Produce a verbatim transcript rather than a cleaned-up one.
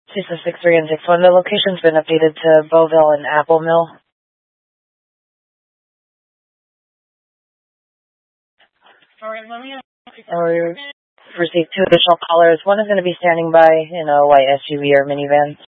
CISA six three and six one, the location's been updated to Beauville and Apple Mill. Alright, let me... And we received two additional callers. One is going to be standing by in a white S U V or minivan.